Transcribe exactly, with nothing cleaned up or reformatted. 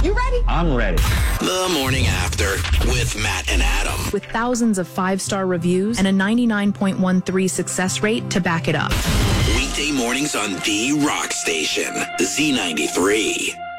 You ready? I'm ready. The Morning After with Matt and Adam. With thousands of five-star reviews and a ninety-nine point one three success rate to back it up. Weekday mornings on The Rock Station, Z ninety-three.